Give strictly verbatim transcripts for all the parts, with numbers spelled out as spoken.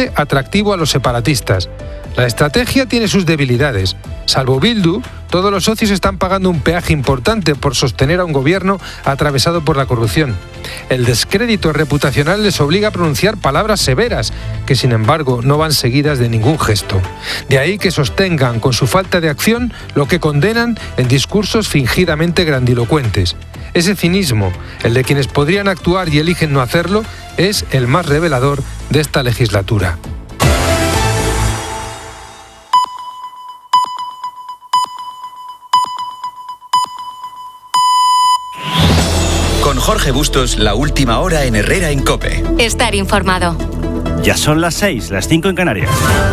parece atractivo a los separatistas. La estrategia tiene sus debilidades. Salvo Bildu, todos los socios están pagando un peaje importante por sostener a un gobierno atravesado por la corrupción. El descrédito reputacional les obliga a pronunciar palabras severas, que sin embargo no van seguidas de ningún gesto. De ahí que sostengan con su falta de acción lo que condenan en discursos fingidamente grandilocuentes. Ese cinismo, el de quienes podrían actuar y eligen no hacerlo, es el más revelador de esta legislatura. Con Jorge Bustos, la última hora en Herrera en COPE. Estar informado. Ya son las seis, las cinco en Canarias.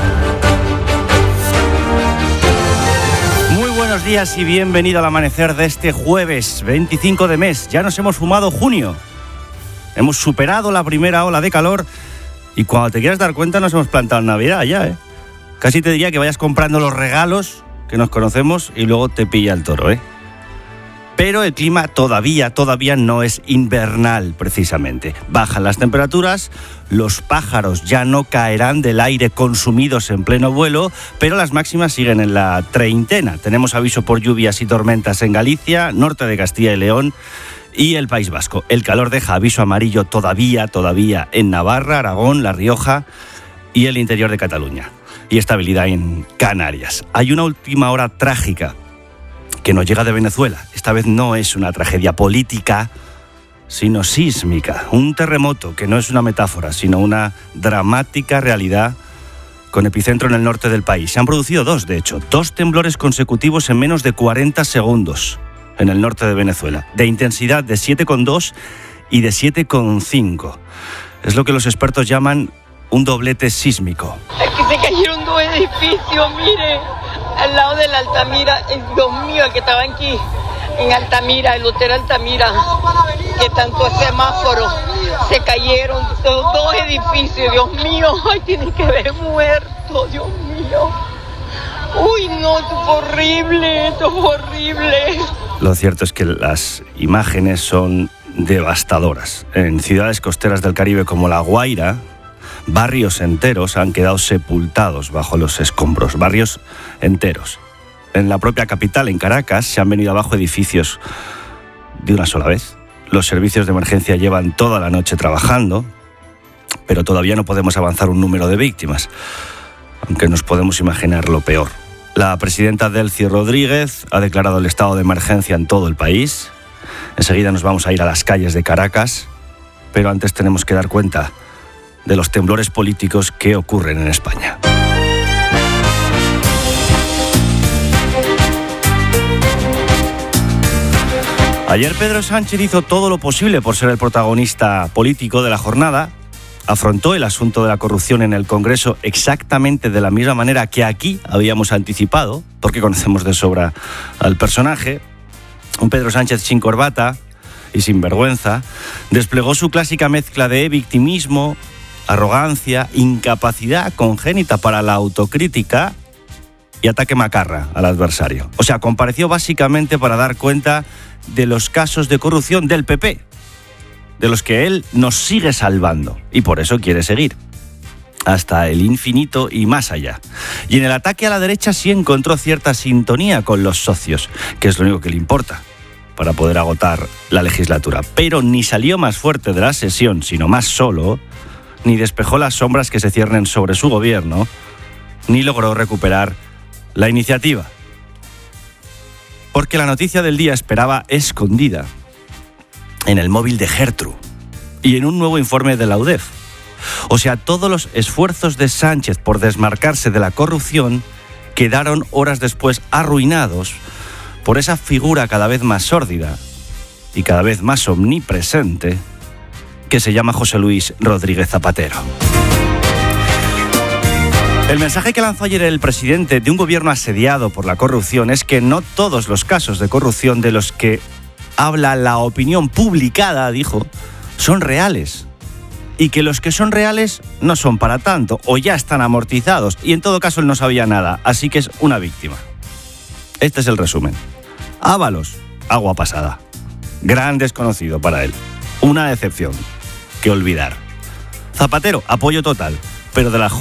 Muy buenos días y bienvenido al amanecer de este jueves veinticinco de mes. Ya nos hemos fumado junio. Hemos superado la primera ola de calor y cuando te quieras dar cuenta nos hemos plantado en Navidad ya, ¿eh? Casi te diría que vayas comprando los regalos que nos conocemos y luego te pilla el toro, ¿eh? Pero el clima todavía, todavía no es invernal, precisamente. Bajan las temperaturas, los pájaros ya no caerán del aire consumidos en pleno vuelo, pero las máximas siguen en la treintena. Tenemos aviso por lluvias y tormentas en Galicia, norte de Castilla y León y el País Vasco. El calor deja aviso amarillo todavía, todavía en Navarra, Aragón, La Rioja y el interior de Cataluña. Y estabilidad en Canarias. Hay una última hora trágica que nos llega de Venezuela. Esta vez no es una tragedia política, sino sísmica. Un terremoto que no es una metáfora, sino una dramática realidad con epicentro en el norte del país. Se han producido dos, de hecho, dos temblores consecutivos en menos de cuarenta segundos en el norte de Venezuela, de intensidad de siete coma dos y de siete coma cinco. Es lo que los expertos llaman un doblete sísmico. Aquí se cayeron dos edificios, mire, al lado de la Altamira. Dios mío, el que estaba aquí en Altamira, el hotel Altamira, que tanto es semáforo, se cayeron dos, dos edificios. Dios mío, ay, tienen que haber muerto, Dios mío. Uy, no, esto es horrible, esto es horrible. Lo cierto es que las imágenes son devastadoras. En ciudades costeras del Caribe como La Guaira, barrios enteros han quedado sepultados bajo los escombros, barrios enteros. En la propia capital, en Caracas, se han venido abajo edificios de una sola vez. Los servicios de emergencia llevan toda la noche trabajando, pero todavía no podemos avanzar un número de víctimas, aunque nos podemos imaginar lo peor. La presidenta Delcy Rodríguez ha declarado el estado de emergencia en todo el país. Enseguida nos vamos a ir a las calles de Caracas, pero antes tenemos que dar cuenta de los temblores políticos que ocurren en España. Ayer Pedro Sánchez hizo todo lo posible por ser el protagonista político de la jornada. Afrontó el asunto de la corrupción en el Congreso exactamente de la misma manera que aquí habíamos anticipado, porque conocemos de sobra al personaje. Un Pedro Sánchez sin corbata y sin vergüenza desplegó su clásica mezcla de victimismo, arrogancia, incapacidad congénita para la autocrítica y ataque macarra al adversario. O sea, compareció básicamente para dar cuenta de los casos de corrupción del P P, de los que él nos sigue salvando y por eso quiere seguir hasta el infinito y más allá. Y en el ataque a la derecha sí encontró cierta sintonía con los socios, que es lo único que le importa para poder agotar la legislatura. Pero ni salió más fuerte de la sesión, sino más solo, ni despejó las sombras que se ciernen sobre su gobierno, ni logró recuperar la iniciativa. Porque la noticia del día esperaba escondida en el móvil de Gertrude y en un nuevo informe de la U D E F. O sea, todos los esfuerzos de Sánchez por desmarcarse de la corrupción quedaron horas después arruinados por esa figura cada vez más sórdida y cada vez más omnipresente que se llama José Luis Rodríguez Zapatero. El mensaje que lanzó ayer el presidente de un gobierno asediado por la corrupción es que no todos los casos de corrupción de los que habla la opinión publicada, dijo, son reales. Y que los que son reales no son para tanto, o ya están amortizados, y en todo caso él no sabía nada, así que es una víctima. Este es el resumen. Ábalos, agua pasada. Gran desconocido para él. Una decepción que olvidar. Zapatero, apoyo total, pero de la